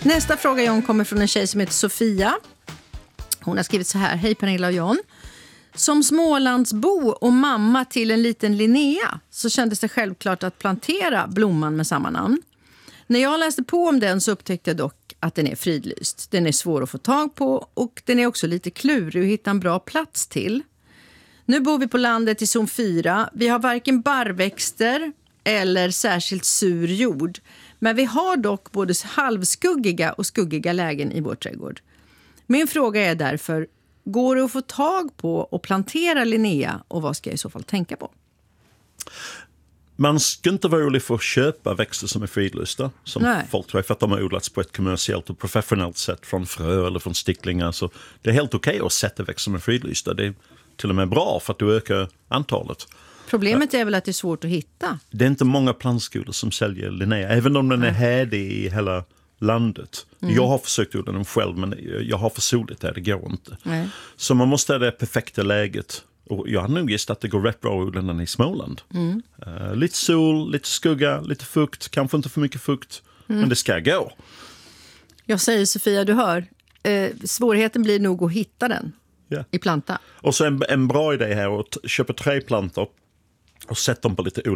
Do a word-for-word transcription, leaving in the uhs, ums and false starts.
Nästa fråga, John, kommer från en tjej som heter Sofia. Hon har skrivit så här: hej Pernilla och John. Som Smålandsbo och mamma till en liten Linnea så kändes det självklart att plantera blomman med samma namn. När jag läste på om den så upptäckte jag dock att den är fridlyst. Den är svår att få tag på och den är också lite klurig att hitta en bra plats till. Nu bor vi på landet i zon fyra. Vi har varken barrväxter eller särskilt sur jord. Men vi har dock både halvskuggiga och skuggiga lägen i vår trädgård. Min fråga är därför, går det att få tag på och plantera Linnea och vad ska jag i så fall tänka på? Man ska inte vara orolig för att köpa växter som är fridlysta, som Nej. folk tror, för att de har odlats på ett kommersiellt och professionellt sätt från frö eller från sticklingar. Så det är helt okej okay att sätta växter som är fridlysta. Det är till och med bra för att du ökar antalet. Problemet är väl att det är svårt att hitta. Det är inte många plantskolor som säljer Linnea, även om den är härdig i hela landet. Mm. Jag har försökt odla den själv, men jag har för soligt där, det går inte. Nej. Så man måste ha det perfekta läget. Och jag har nog gissat att det går rätt bra att odla den i Småland. Mm. Uh, lite sol, lite skugga, lite fukt. Kanske inte för mycket fukt, mm. men det ska gå. Jag säger Sofia, du hör. Eh, svårigheten blir nog att hitta den yeah. i planta. Och så en, en bra idé här att köpa träplantor och sätta dem på lite